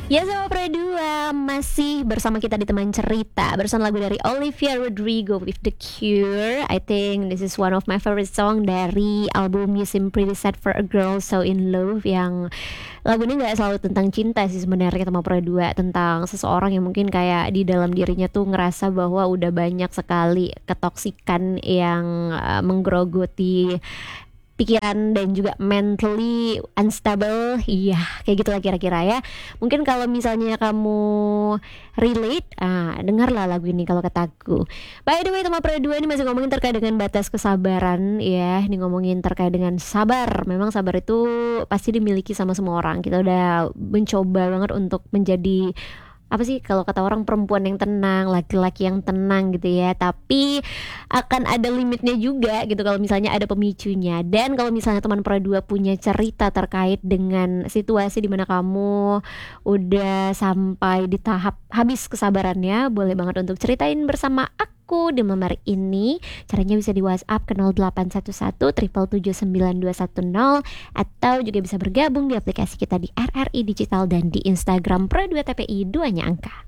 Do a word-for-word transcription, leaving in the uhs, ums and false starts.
Ya sama Pro dua masih bersama kita di teman cerita bersama lagu dari Olivia Rodrigo with The Cure. I think this is one of my favorite song dari album You Seem Pretty Sad for a Girl So In Love, yang lagu ini nggak selalu tentang cinta sih sebenarnya sama Pro dua, tentang seseorang yang mungkin kayak di dalam dirinya tuh ngerasa bahwa udah banyak sekali ketoksikan yang uh, menggerogoti pikiran dan juga mentally unstable. Iya, kayak gitu lah kira-kira ya. Mungkin kalau misalnya kamu relate, ah, dengarlah lagu ini kalau kataku. By the way, teman Pro dua ini masih ngomongin terkait dengan batas kesabaran ya. Ini ngomongin terkait dengan sabar. Memang sabar itu pasti dimiliki sama semua orang. Kita udah mencoba banget untuk menjadi apa sih kalau kata orang, perempuan yang tenang, laki-laki yang tenang gitu ya. Tapi akan ada limitnya juga gitu kalau misalnya ada pemicunya. Dan kalau misalnya teman Pro dua punya cerita terkait dengan situasi di mana kamu udah sampai di tahap habis kesabarannya, boleh banget untuk ceritain bersama aku di nomor ini. Caranya bisa di WhatsApp ke nol delapan satu satu tujuh tujuh tujuh sembilan dua satu nol, atau juga bisa bergabung di aplikasi kita di R R I Digital dan di Instagram Pro dua T P I, duanya angka.